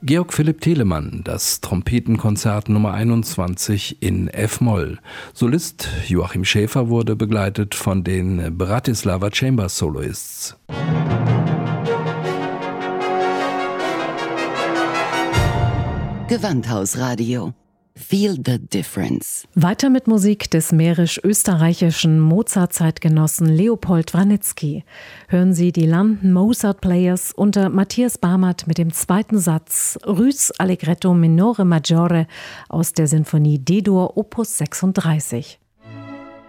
Georg Philipp Telemann, das Trompetenkonzert Nummer 21 in F-Moll. Solist Joachim Schäfer wurde begleitet von den Bratislava Chamber Soloists. Gewandhausradio. Feel the difference. Weiter mit Musik des mährisch-österreichischen Mozart-Zeitgenossen Leopold Wranitzky. Hören Sie die London Mozart Players unter Matthias Barmert mit dem zweiten Satz Rhys Allegretto Minore Maggiore aus der Sinfonie D-Dur Opus 36.